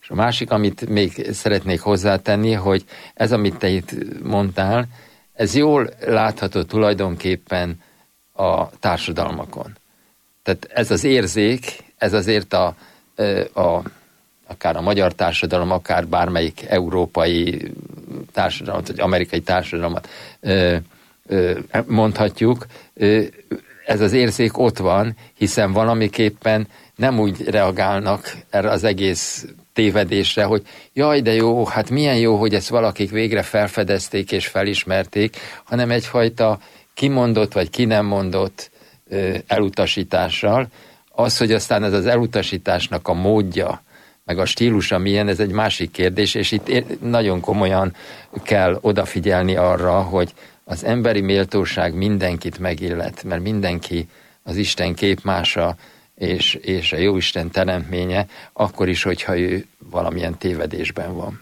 És a másik, amit még szeretnék hozzátenni, hogy ez, amit te itt mondtál, ez jól látható tulajdonképpen a társadalmakon. Tehát ez az érzék, ez azért akár a magyar társadalom, akár bármelyik európai társadalmat, vagy amerikai társadalmat mondhatjuk, ez az érzék ott van, hiszen valamiképpen nem úgy reagálnak erre az egész tévedésre, hogy jaj, de jó, hát milyen jó, hogy ezt valakik végre felfedezték és felismerték, hanem egyfajta kimondott vagy ki nem mondott elutasítással. Az, hogy aztán ez az elutasításnak a módja, meg a stílusa milyen, ez egy másik kérdés, és itt nagyon komolyan kell odafigyelni arra, hogy az emberi méltóság mindenkit megillet, mert mindenki az Isten képmása, és a Jóisten teremtménye, akkor is, hogyha ő valamilyen tévedésben van.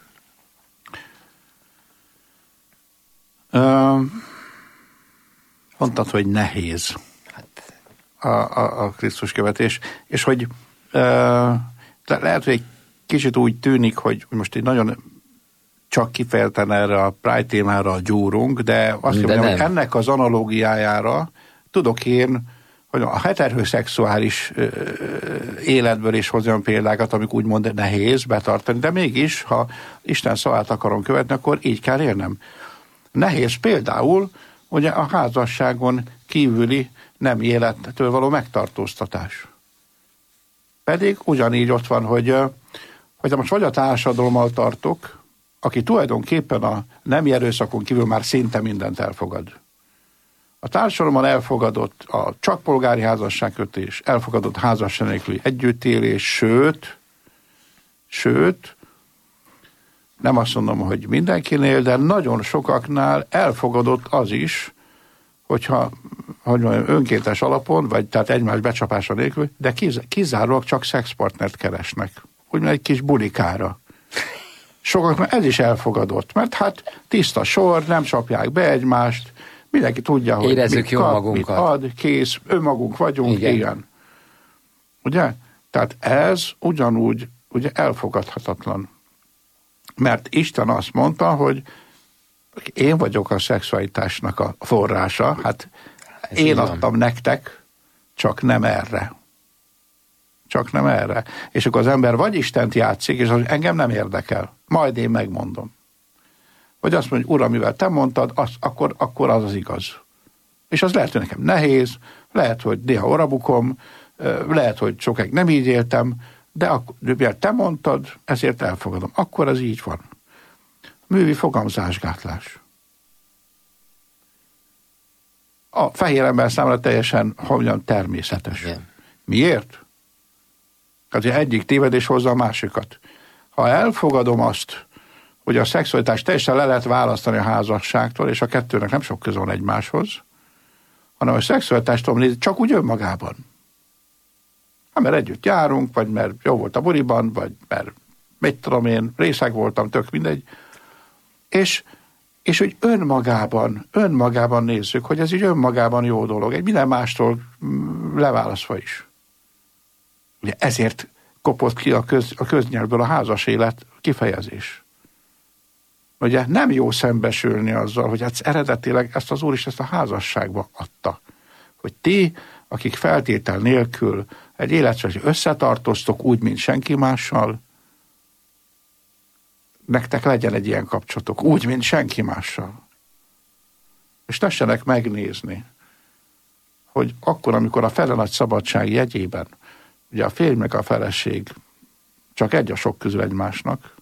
Mondtad, hogy nehéz a Krisztus követés, és hogy lehet, hogy egy kicsit úgy tűnik, hogy most egy nagyon csak kifejezetten erre a Pride témára gyúrunk, de azt mondom, hogy ennek az analógiájára tudok én, hogy a heteroszexuális életből is hozzám példákat, amik úgymond nehéz betartani, de mégis, ha Isten szavát akarom követni, akkor így kell élnem. Nehéz például, ugye a házasságon kívüli nem élettől való megtartóztatás. Pedig ugyanígy ott van, hogy most vagy a társadalommal tartok, aki tulajdonképpen a nemi erőszakon kívül már szinte mindent elfogad. A társadalommal elfogadott a csak polgári házasságkötés, elfogadott házasság nélküli együttélés, sőt, nem azt mondom, hogy mindenkinél, de nagyon sokaknál elfogadott az is, hogyha önkéntes alapon, vagy tehát egymás becsapása nélkül, de kizárólag csak szexpartnert keresnek. Úgymond egy kis bulikára. Sokaknál ez is elfogadott, mert hát tiszta sor, nem csapják be egymást, mindenki tudja, hogy érezzük mit jó kap, magunkat. mit ad, kész, önmagunk vagyunk, igen. Ugye? Tehát ez ugyanúgy ugye elfogadhatatlan. Mert Isten azt mondta, hogy én vagyok a szexualitásnak a forrása, hát ez én adtam nektek, csak nem erre. Csak nem erre. És akkor az ember vagy Istent játszik, és az engem nem érdekel. Majd én megmondom. Vagy azt mondja, Uram, mivel te mondtad, akkor az igaz. És az lehet, hogy nekem nehéz, lehet, hogy néha orabukom, lehet, hogy sokáig nem így éltem, de mivel te mondtad, ezért elfogadom. Akkor az így van. Művi fogamzásgátlás. A fehér ember számára teljesen, természetes. Igen. Miért? Hát egyik tévedés hozza a másikat. Ha elfogadom azt, hogy a szexualitás teljesen le lehet választani a házasságtól, és a kettőnek nem sok köze van egymáshoz, hanem a szexualitást tudom nézni csak úgy önmagában. Hát mert együtt járunk, vagy mert jó volt a buliban, vagy mert mit tudom én, részeg voltam, tök mindegy. És hogy önmagában nézzük, hogy ez így önmagában jó dolog, egy minden mástól leválasztva is. Ugye ezért kopott ki a köznyelvből a házas élet kifejezés. Ugye nem jó szembesülni azzal, hogy hát eredetileg ezt az Úr is ezt a házasságba adta. Hogy ti, akik feltétel nélkül egy életre összetartoztok úgy, mint senki mással, nektek legyen egy ilyen kapcsolatok, úgy, mint senki mással. És tessenek megnézni, hogy akkor, amikor a fele nagy szabadság jegyében, ugye a férj meg a feleség csak egy a sok közül egymásnak,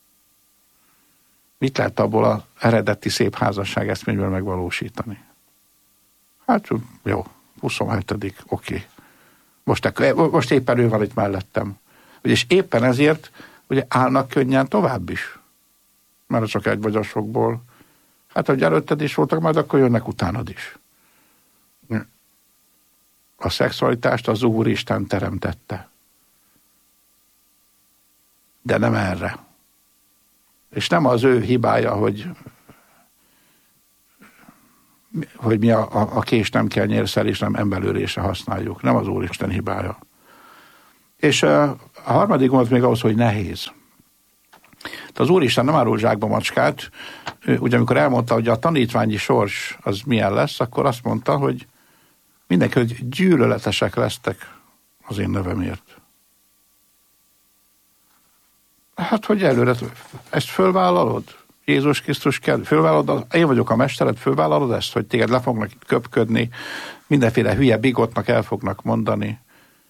mit lehet abból az eredeti szép házasság eszményből megvalósítani? Hát jó, 27. oké. Most éppen ő van itt mellettem. És éppen ezért ugye állnak könnyen tovább is. Mert csak egy vagy a sokból. Hát, hogy előtted is voltak, majd akkor jönnek utánad is. A szexualitást az Úristen teremtette. De nem erre. És nem az ő hibája, hogy mi a kést nem kell nyerszel, és nem emberölésre használjuk. Nem az Úristen hibája. És a harmadik gond még ahhoz, hogy nehéz. De az Úristen nem árul zsákba macskát. Ugye amikor elmondta, hogy a tanítványi sors az milyen lesz, akkor azt mondta, hogy mindenki, hogy gyűlöletesek lesztek az én nevemért. Hát, hogy előre, ezt fölvállalod? Jézus Krisztus kell, fölvállalod, én vagyok a mestered, fölvállalod ezt, hogy téged le fognak itt köpködni, mindenféle hülye bigotnak el fognak mondani,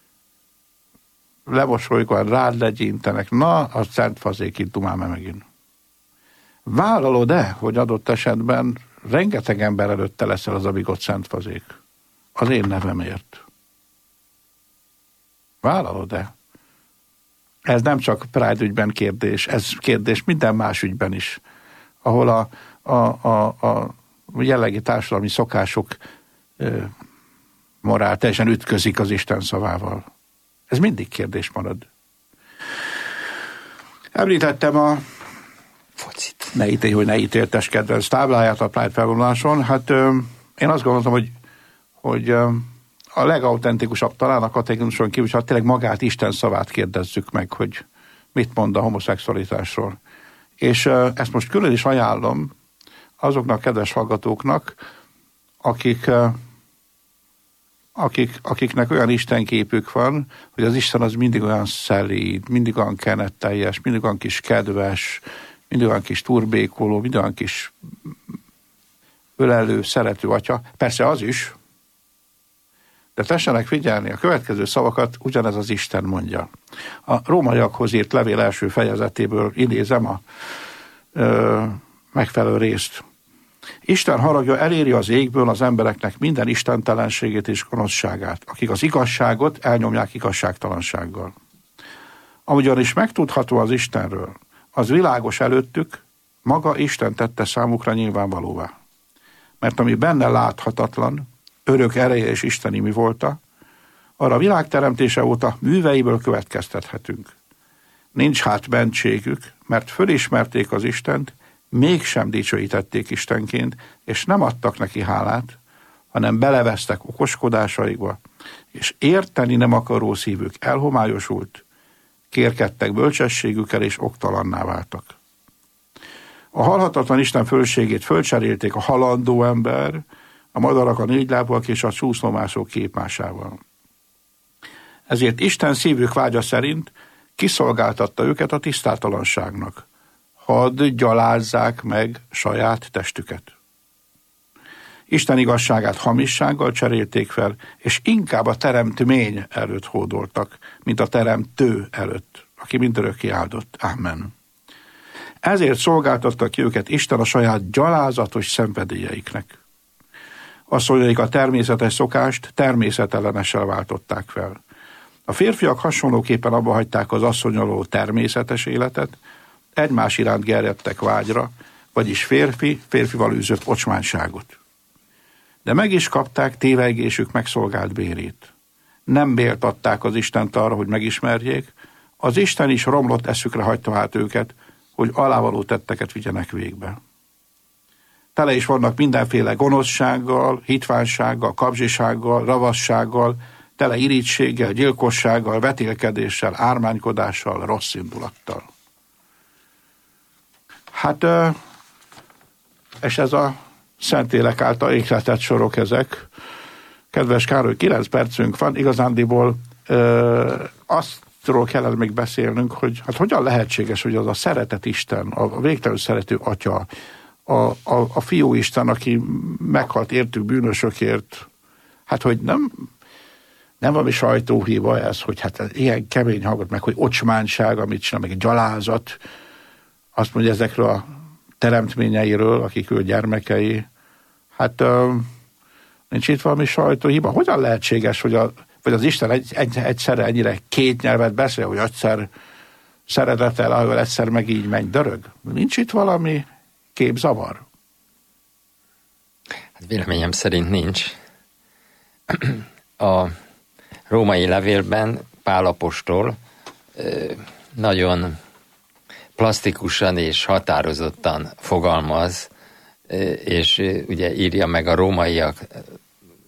lemosolykor rád legyintenek, na, a szent fazék itt dumál megint. Vállalod-e, hogy adott esetben rengeteg ember előtte leszel az a bigott szent fazék? Az én nevemért. Vállalod-e? Ez nem csak Pride ügyben kérdés, ez kérdés minden más ügyben is, ahol a jellegi társadalmi szokások morál teljesen ütközik az Isten szavával. Ez mindig kérdés marad. Említettem a focit. Ne ítélj, hogy ne ítéltes kedvenc tábláját a Pride felvonuláson. Hát én azt gondoltam, hogy a legautentikusabb talán a katechumenison kívül, ha tényleg magát, Isten szavát kérdezzük meg, hogy mit mond a homoszexualitásról. És ezt most külön is ajánlom azoknak a kedves hallgatóknak, akiknek olyan istenképük van, hogy az Isten az mindig olyan szelíd, mindig olyan kenetteljes, mindig olyan kis kedves, mindig olyan kis turbékoló, mindig olyan kis ölelő, szerető atya. Persze az is, de tessenek figyelni, a következő szavakat ugyanez az Isten mondja. A rómaiakhoz írt levél első fejezetéből idézem a megfelelő részt. Isten haragja eléri az égből az embereknek minden istentelenségét és gonoszságát, akik az igazságot elnyomják igazságtalansággal. Ahogyan is megtudható az Istenről, az világos előttük, maga Isten tette számukra nyilvánvalóvá. Mert ami benne láthatatlan, örök ereje és isteni mi volta, arra a világ teremtése óta műveiből következtethetünk. Nincs hát bentségük, mert fölismerték az Istent, mégsem dicsőítették Istenként, és nem adtak neki hálát, hanem belevesztek okoskodásaikba, és érteni nem akaró szívük elhomályosult, kérkedtek bölcsességükkel, és oktalanná váltak. A halhatatlan Isten fölségét fölcserélték a halandó ember, a madarak, a négylábúak és a csúszlomászók képmásával. Ezért Isten szívük vágya szerint kiszolgáltatta őket a tisztátalanságnak. Hadd gyalázzák meg saját testüket. Isten igazságát hamissággal cserélték fel, és inkább a teremtmény előtt hódoltak, mint a teremtő előtt, aki mindörökké áldott. Amen. Ezért szolgáltatta ki őket Isten a saját gyalázatos szenvedélyeiknek. Asszonyaik a természetes szokást természetellenessel váltották fel. A férfiak hasonlóképpen abba hagyták az asszonyoló természetes életet, egymás iránt gerjedtek vágyra, vagyis férfival űzött ocsmánságot. De meg is kapták tévegésük megszolgált bérét. Nem méltatták az Istent arra, hogy megismerjék, az Isten is romlott eszükre hagyta át őket, hogy alávaló tetteket vigyenek végbe. Tele is vannak mindenféle gonoszsággal, hitvánsággal, kapzsisággal, ravassággal, tele irítséggel, gyilkossággal, vetélkedéssel, ármánykodással, rossz indulattal. Hát, és ez a Szentlélek által ihletett sorok ezek. Kedves Károly, 9 percünk van, igazándiból aztról kellene még beszélnünk, hogy hát hogyan lehetséges, hogy az a szeretet Isten, a végtelenül szerető Atya, a Fiú Isten, aki meghalt értük bűnösökért, hát hogy nem valami sajtóhíva ez, hogy hát ilyen kemény hallgat meg, hogy ocsmánság, amit csinál, meg egy gyalázat, azt mondja ezekről a teremtményeiről, akik ő gyermekei, hát nincs itt valami sajtóhiba. Hogyan lehetséges, hogy az Isten egyszerre ennyire két nyelvet beszél, hogy egyszer szeretettel, ahol egyszer meg így megy dörög? Nincs itt valami képzavar? Hát véleményem szerint nincs. A római levélben Pál apostol nagyon plastikusan és határozottan fogalmaz, és ugye írja meg a rómaiak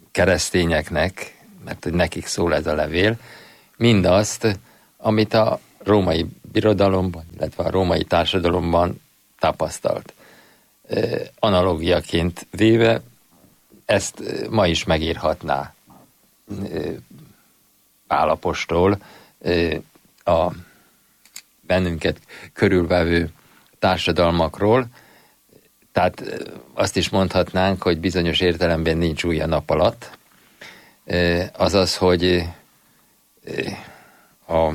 keresztényeknek, mert nekik szól ez a levél, mindazt, amit római birodalomban, illetve a római társadalomban tapasztalt. Analógiaként véve ezt ma is megírhatná Pál apostol a bennünket körülvevő társadalmakról, tehát azt is mondhatnánk, hogy bizonyos értelemben nincs új a nap alatt, azaz, hogy az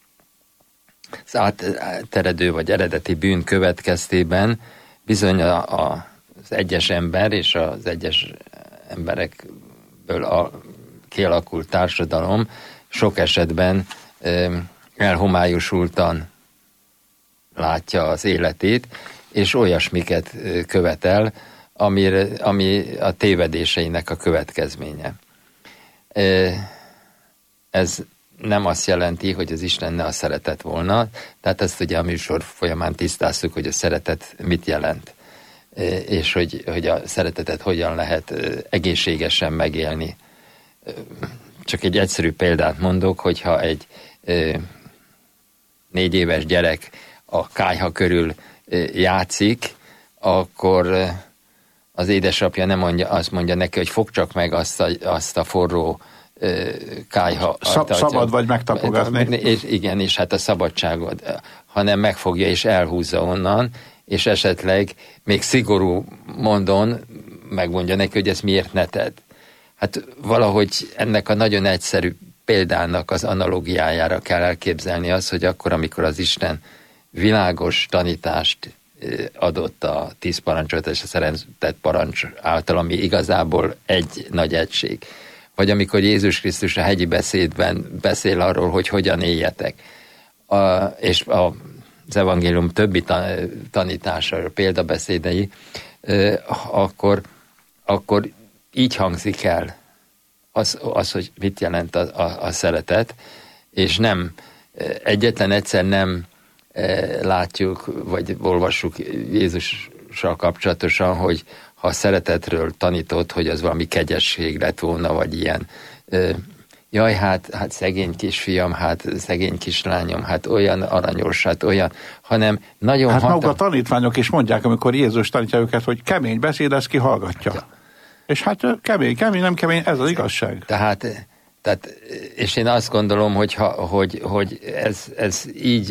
átteredő vagy eredeti bűn következtében bizony az egyes ember és az egyes emberekből kialakult társadalom sok esetben elhomályosultan látja az életét, és olyasmiket követel, ami a tévedéseinek a következménye. Ez nem azt jelenti, hogy az Isten ne a szeretet volna, tehát ezt ugye a műsor folyamán tisztáztuk, hogy a szeretet mit jelent, és hogy a szeretetet hogyan lehet egészségesen megélni. Csak egy egyszerű példát mondok, hogyha egy 4 éves gyerek a kályha körül játszik, akkor az édesapja nem azt mondja neki, hogy fogd csak meg azt a forró kályha. Szabad vagy megtapogatni. És igen, és hát a szabadságod, hanem megfogja és elhúzza onnan, és esetleg még szigorú mondon megmondja neki, hogy ezt miért ne tedd. Hát valahogy ennek a nagyon egyszerű példának az analógiájára kell elképzelni az, hogy akkor, amikor az Isten világos tanítást adott a 10 parancsot és a szeretett parancs által, ami igazából egy nagy egység. Vagy amikor Jézus Krisztus a hegyi beszédben beszél arról, hogy hogyan éljetek. És az evangélium többi tanítása, példabeszédei, akkor így hangzik el az, hogy mit jelent a szeretet, és nem egyetlen egyszer nem látjuk, vagy olvassuk Jézussal kapcsolatosan, hogy ha a szeretetről tanított, hogy az valami kegyesség lett volna, vagy ilyen jaj, hát szegény kisfiam, hát szegény kislányom, hát olyan aranyos, hát olyan, hanem nagyon... Hát maguk a tanítványok is mondják, amikor Jézus tanítja őket, hogy kemény beszéd, ezt ki hallgatja. Ja. És hát kemény, nem kemény, ez az igazság. Tehát és én azt gondolom, hogy ez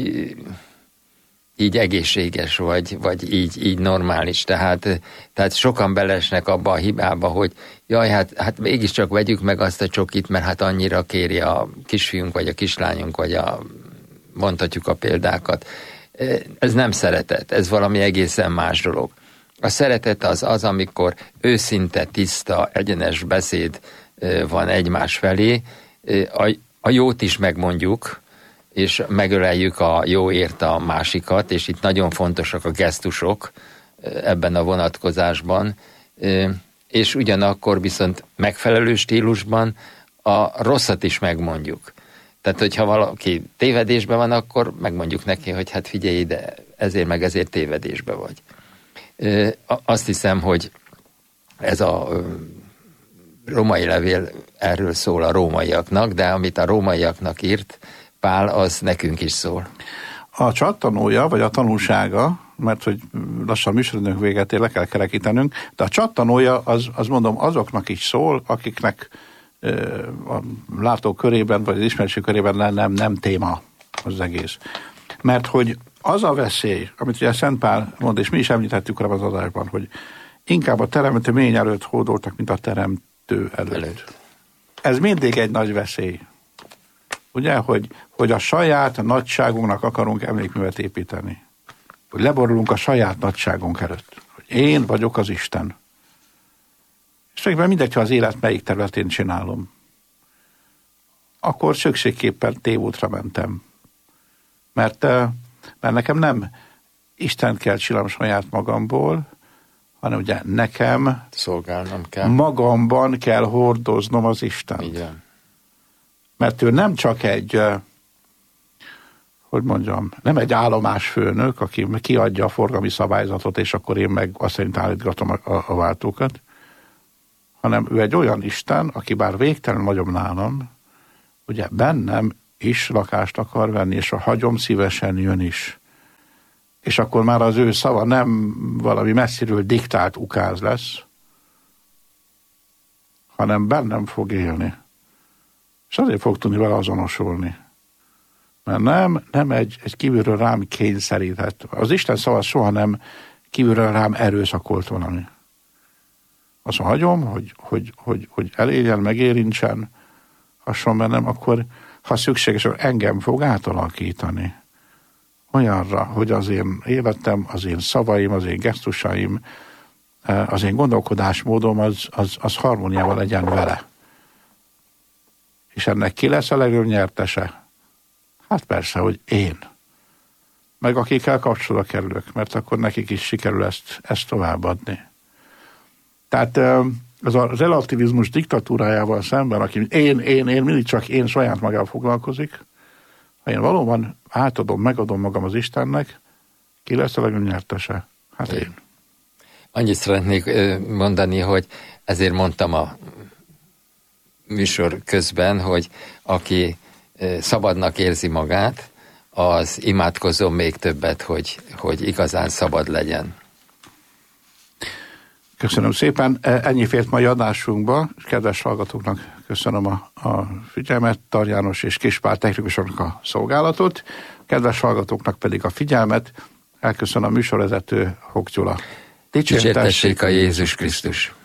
így egészséges, vagy így normális. Tehát sokan belesnek abba a hibába, hogy jaj, hát mégiscsak vegyük meg azt a csokit, mert hát annyira kéri a kisfiunk, vagy a kislányunk, vagy mondhatjuk a példákat. Ez nem szeretet, ez valami egészen más dolog. A szeretet az, amikor őszinte, tiszta, egyenes beszéd van egymás felé, a jót is megmondjuk, és megöleljük a jóért a másikat, és itt nagyon fontosak a gesztusok ebben a vonatkozásban, és ugyanakkor viszont megfelelő stílusban a rosszat is megmondjuk. Tehát, hogyha valaki tévedésben van, akkor megmondjuk neki, hogy hát figyelj ide, ezért tévedésben vagy. Azt hiszem, hogy ez a római levél erről szól a rómaiaknak, de amit a rómaiaknak írt Pál, az nekünk is szól. A csattanója, vagy a tanulsága, mert hogy lassan műsorodnak véget ér, le kell kerekítenünk, de a csattanója az mondom azoknak is szól, akiknek a látók körében, vagy az ismerőség körében nem téma az egész. Mert hogy az a veszély, amit ugye Szent Pál mond, és mi is említettük az adásban, hogy inkább a teremtő mény előtt hódoltak, mint a teremtő előtt. Ez mindig egy nagy veszély. Ugye, hogy a saját nagyságunknak akarunk emlékművet építeni. Hogy leborulunk a saját nagyságunk előtt. Hogy én vagyok az Isten. És tulajdonképpen mindegy, ha az élet melyik területén csinálom. Akkor szükségképpen tévútra mentem. Mert nekem nem Istent kell csinálnom saját magamból, hanem ugye nekem szolgálnom kell. Magamban kell hordoznom az Istent. Igen. Mert ő nem csak egy, nem egy állomásfőnök, aki kiadja a forgalmi szabályzatot, és akkor én meg azt szerint állítgatom a váltókat, hanem ő egy olyan Isten, aki bár végtelen nagyobb nálam, ugye bennem is lakást akar venni, és a hagyom szívesen jön is. És akkor már az ő szava nem valami messziről diktált ukáz lesz, hanem bennem fog élni. És azért fog tudni vele azonosulni. Mert nem egy kívülről rám kényszerített. Az Isten szava soha nem kívülről rám erőszakolt valami. Azt hagyom, hogy elérjen, megérintsen, hasonló bennem, akkor, ha szükséges, akkor engem fog átalakítani. Olyanra, hogy az én életem, az én szavaim, az én gesztusaim, az én gondolkodásmódom az harmóniával legyen vele. És ennek ki lesz a legnagyobb nyertese? Hát persze, hogy én. Meg akikkel kapcsolatba kerülök, mert akkor nekik is sikerül ezt továbbadni. Tehát az a relativizmus diktatúrájával szemben, aki én, mindig csak én saját magával foglalkozik, ha én valóban átadom, megadom magam az Istennek, ki lesz a legnagyobb nyertese? Hát én. Annyit szeretnék mondani, hogy ezért mondtam a műsor közben, hogy aki szabadnak érzi magát, az imádkozom még többet, hogy igazán szabad legyen. Köszönöm szépen. Ennyi fért mai adásunkba. Kedves hallgatóknak köszönöm a figyelmet, Tar János és Kispál technikusoknak a szolgálatot. Kedves hallgatóknak pedig a figyelmet. Elköszön a műsorvezető, Hok Gyula. Dicsértessék a Jézus Krisztus!